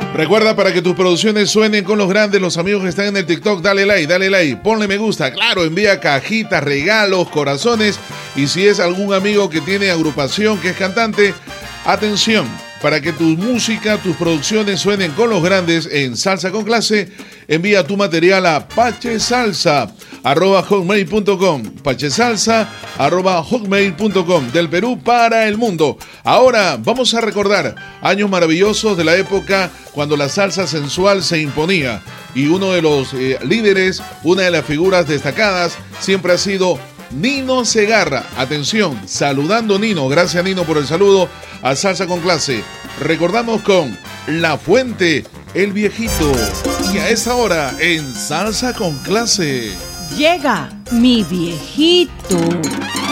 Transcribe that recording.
Recuerda, para que tus producciones suenen con los grandes, los amigos que están en el TikTok, dale like, ponle me gusta, claro, envía cajitas, regalos, corazones, y si es algún amigo que tiene agrupación, que es cantante, atención, para que tu música, tus producciones suenen con los grandes en Salsa con Clase, envía tu material a pachesalsa@hotmail.com, pachesalsa@hotmail.com, del Perú para el mundo. Ahora vamos a recordar años maravillosos de la época cuando la salsa sensual se imponía, y uno de los líderes, una de las figuras destacadas siempre ha sido Nino Segarra. Atención, saludando Nino, gracias Nino por el saludo a Salsa con Clase. Recordamos con La Fuente, El Viejito. Y a esa hora en Salsa con Clase llega Mi Viejito.